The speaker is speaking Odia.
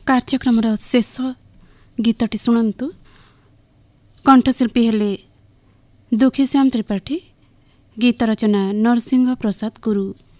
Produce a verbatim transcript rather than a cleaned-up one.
କାର୍ଯ୍ୟକ୍ରମର ଶେଷ ଗୀତଟି ଶୁଣନ୍ତୁ। କଣ୍ଠଶିଳ୍ପୀ ହେଲେ ଦୁଃଖୀଶ୍ୟାମ ତ୍ରିପାଠୀ, ଗୀତ ରଚନା ନରସିଂହ ପ୍ରସାଦ ଗୁରୁ।